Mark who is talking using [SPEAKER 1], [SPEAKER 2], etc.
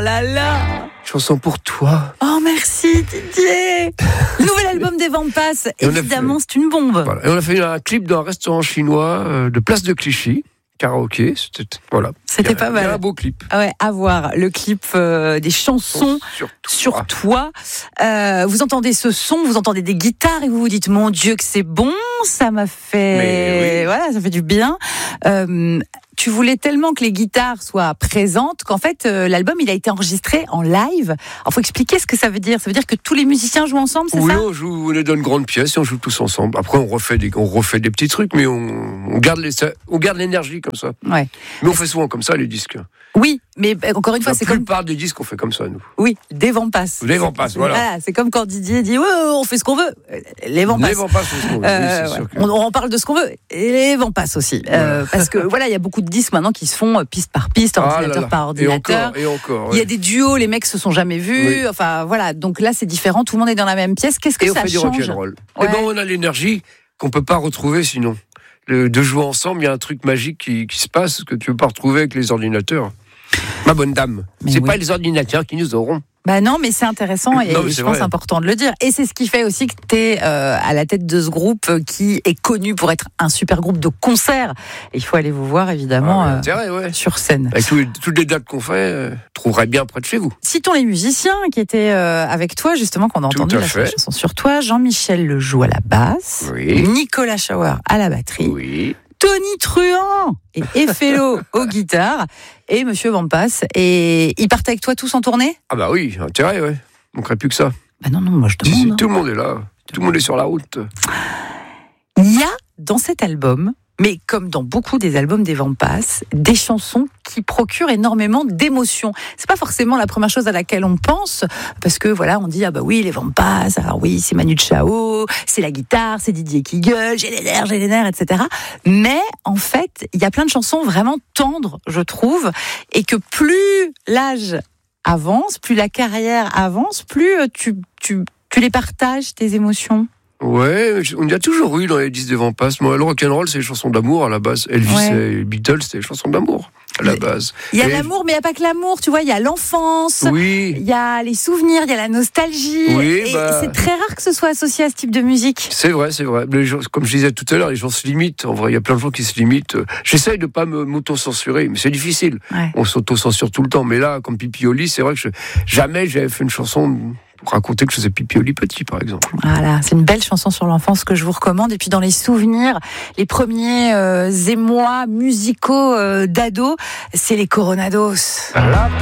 [SPEAKER 1] là là.
[SPEAKER 2] Chanson pour toi.
[SPEAKER 1] Oh merci Didier. Nouvel album des Vampas, évidemment c'est une bombe.
[SPEAKER 2] Voilà. Et on a fait un clip dans un restaurant chinois de Place de Clichy. Karaoké, c'était
[SPEAKER 1] pas mal.
[SPEAKER 2] Il y a un beau clip.
[SPEAKER 1] Ouais, à voir le clip des chansons sur toi. Vous entendez ce son, vous entendez des guitares et vous vous dites mon Dieu que c'est bon, ça m'a fait, voilà, ça fait du bien. Tu voulais tellement que les guitares soient présentes qu'en fait l'album il a été enregistré en live. Alors faut expliquer ce que ça veut dire. Ça veut dire que tous les musiciens jouent ensemble, c'est ça ?
[SPEAKER 2] Oui, on est dans une grande pièce et on joue tous ensemble. Après on refait des petits trucs, mais on garde l'énergie comme ça.
[SPEAKER 1] Ouais.
[SPEAKER 2] Mais on fait souvent comme ça les disques.
[SPEAKER 1] Oui, mais encore une fois,
[SPEAKER 2] c'est comme... La plupart des disques, on fait comme ça, nous.
[SPEAKER 1] Oui, des Vampas.
[SPEAKER 2] Des Vampas, voilà.
[SPEAKER 1] C'est comme quand Didier dit on fait ce qu'on veut. Les Vampas.
[SPEAKER 2] Les Vampas, c'est ce qu'on veut. Oui, sûr que...
[SPEAKER 1] on parle de ce qu'on veut. Et les Vampas aussi. Parce que voilà, il y a beaucoup de disques maintenant qui se font piste par piste, ordinateur par ordinateur.
[SPEAKER 2] Et encore.
[SPEAKER 1] Il y a des duos, les mecs se sont jamais vus. Oui. Enfin, voilà. Donc là, c'est différent. Tout le monde est dans la même pièce. Qu'est-ce que ça change ?
[SPEAKER 2] Et on fait du rock'n'roll. Ouais. Et on a l'énergie qu'on peut pas retrouver sinon. De jouer ensemble, il y a un truc magique qui se passe que tu peux pas retrouver avec les ordinateurs. Ma bonne dame, c'est pas les ordinateurs qui nous auront.
[SPEAKER 1] Bah non, mais c'est intéressant et je pense important de le dire. Et c'est ce qui fait aussi que tu es à la tête de ce groupe qui est connu pour être un super groupe de concert. Et il faut aller vous voir évidemment sur scène.
[SPEAKER 2] Avec toutes les dates qu'on fait, trouverait bien près de chez vous.
[SPEAKER 1] Citons les musiciens qui étaient avec toi, justement, qu'on a entendu la chanson sur toi. Jean-Michel Le Joux à la basse, Nicolas Schauer à la batterie, Tony Truant et Effello aux guitares et Monsieur Vampas. Et ils partent avec toi tous en tournée ?
[SPEAKER 2] Ah bah oui, intérêt, ouais. On ne manquerait plus que ça.
[SPEAKER 1] Bah non, moi je demande.
[SPEAKER 2] Tout le monde est là. Tout le monde est sur la route.
[SPEAKER 1] Il y a dans cet album, mais comme dans beaucoup des albums des Vampas, des chansons qui procurent énormément d'émotions. C'est pas forcément la première chose à laquelle on pense, parce que voilà, on dit ah bah oui les Vampas, alors oui c'est Manu Chao, c'est la guitare, c'est Didier qui gueule, j'ai les nerfs, etc. Mais en fait, il y a plein de chansons vraiment tendres, je trouve, et que plus l'âge avance, plus la carrière avance, plus tu les partages tes émotions.
[SPEAKER 2] Ouais, on y a toujours eu dans les disques des Vampas. Moi, le rock'n'roll, c'est les chansons d'amour à la base. Elvis et les Beatles, c'est les chansons d'amour à la base.
[SPEAKER 1] Il y a l'amour, mais il n'y a pas que l'amour, tu vois. Il y a l'enfance, il y a les souvenirs, il y a la nostalgie.
[SPEAKER 2] Oui,
[SPEAKER 1] et c'est très rare que ce soit associé à ce type de musique.
[SPEAKER 2] C'est vrai. Les gens, comme je disais tout à l'heure, les gens se limitent. En vrai, il y a plein de gens qui se limitent. J'essaye de ne pas m'auto-censurer, mais c'est difficile. Ouais. On s'auto-censure tout le temps. Mais là, comme Pipi au lit, c'est vrai que jamais j'avais fait une chanson pour raconter que je faisais pipi au lit petit, par exemple. Voilà,
[SPEAKER 1] c'est une belle chanson sur l'enfance que je vous recommande. Et puis dans les souvenirs, les premiers émois musicaux d'ado, c'est les Coronados.